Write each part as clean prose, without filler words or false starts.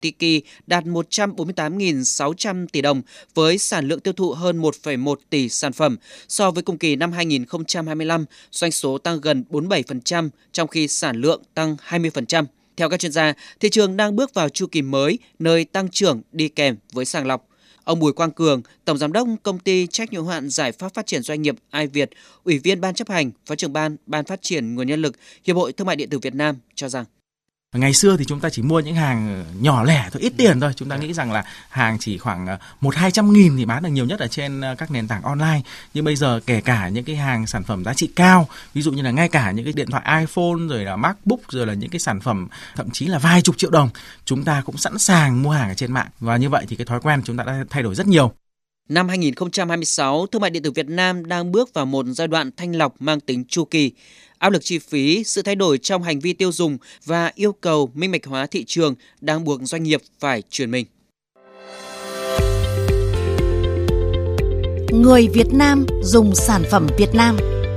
Tiki đạt 148.600 tỷ đồng với sản lượng tiêu thụ hơn 1,1 tỷ sản phẩm. So với cùng kỳ năm 2025, doanh số tăng gần 47%, trong khi sản lượng tăng 20%. Theo các chuyên gia, thị trường đang bước vào chu kỳ mới, nơi tăng trưởng đi kèm với sàng lọc. Ông Bùi Quang Cường, Tổng Giám đốc Công ty trách nhiệm hữu hạn Giải pháp Phát triển Doanh nghiệp Ai Việt, Ủy viên Ban chấp hành, Phó trưởng Ban Phát triển Nguồn nhân lực, Hiệp hội Thương mại điện tử Việt Nam cho rằng ngày xưa thì chúng ta chỉ mua những hàng nhỏ lẻ thôi, ít tiền thôi. Chúng ta nghĩ rằng là hàng chỉ khoảng 100-200 nghìn thì bán được nhiều nhất ở trên các nền tảng online. Nhưng bây giờ kể cả những cái hàng sản phẩm giá trị cao, ví dụ như là ngay cả những cái điện thoại iPhone rồi là MacBook rồi là những cái sản phẩm thậm chí là vài chục triệu đồng, chúng ta cũng sẵn sàng mua hàng ở trên mạng. Và như vậy thì cái thói quen chúng ta đã thay đổi rất nhiều. Năm 2026, thương mại điện tử Việt Nam đang bước vào một giai đoạn thanh lọc mang tính chu kỳ. Áp lực chi phí, sự thay đổi trong hành vi tiêu dùng và yêu cầu minh bạch hóa thị trường đang buộc doanh nghiệp phải chuyển mình. Người Việt Nam dùng sản phẩm Việt Nam.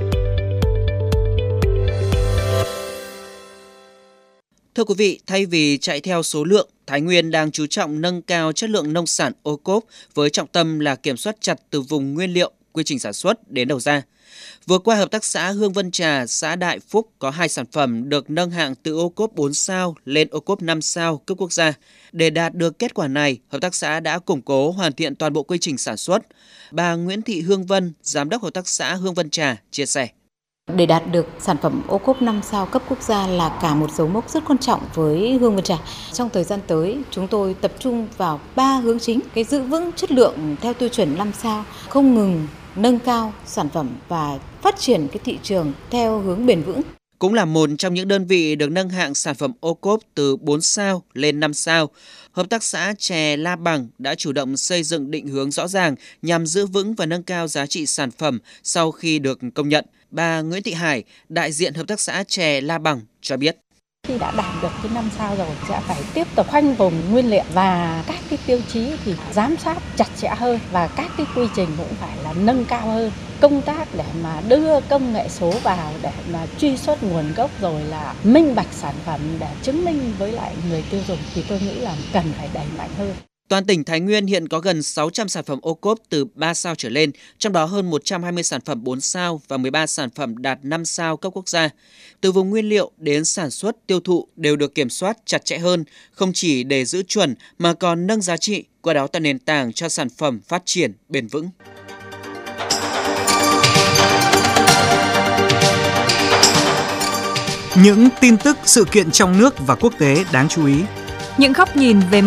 Thưa quý vị, thay vì chạy theo số lượng, Thái Nguyên đang chú trọng nâng cao chất lượng nông sản ô cốp với trọng tâm là kiểm soát chặt từ vùng nguyên liệu, quy trình sản xuất đến đầu ra. Vừa qua, Hợp tác xã Hương Vân Trà, xã Đại Phúc có 2 sản phẩm được nâng hạng từ ô cốp 4 sao lên ô cốp 5 sao cấp quốc gia. Để đạt được kết quả này, Hợp tác xã đã củng cố hoàn thiện toàn bộ quy trình sản xuất. Bà Nguyễn Thị Hương Vân, Giám đốc Hợp tác xã Hương Vân Trà, chia sẻ. Để đạt được sản phẩm ô cốp 5 sao cấp quốc gia là cả một dấu mốc rất quan trọng với Hương Vân Trà. Trong thời gian tới, chúng tôi tập trung vào 3 hướng chính. Cái giữ vững chất lượng theo tiêu chuẩn 5 sao, không ngừng nâng cao sản phẩm và phát triển cái thị trường theo hướng bền vững. Cũng là một trong những đơn vị được nâng hạng sản phẩm ô cốp từ 4 sao lên 5 sao, Hợp tác xã chè La Bằng đã chủ động xây dựng định hướng rõ ràng nhằm giữ vững và nâng cao giá trị sản phẩm sau khi được công nhận. Bà Nguyễn Thị Hải, đại diện Hợp tác xã chè La Bằng cho biết. Khi đã đạt được cái 5 sao rồi sẽ phải tiếp tục khoanh vùng nguyên liệu và các cái tiêu chí thì giám sát chặt chẽ hơn và các cái quy trình cũng phải là nâng cao hơn. Công tác để mà đưa công nghệ số vào để mà truy xuất nguồn gốc rồi là minh bạch sản phẩm để chứng minh với lại người tiêu dùng thì tôi nghĩ là cần phải đẩy mạnh hơn. Toàn tỉnh Thái Nguyên hiện có gần 600 sản phẩm ô cốp từ 3 sao trở lên, trong đó hơn 120 sản phẩm 4 sao và 13 sản phẩm đạt 5 sao cấp quốc gia. Từ vùng nguyên liệu đến sản xuất, tiêu thụ đều được kiểm soát chặt chẽ hơn, không chỉ để giữ chuẩn mà còn nâng giá trị, qua đó tạo nền tảng cho sản phẩm phát triển bền vững. Những tin tức, sự kiện trong nước và quốc tế đáng chú ý. Những góc nhìn về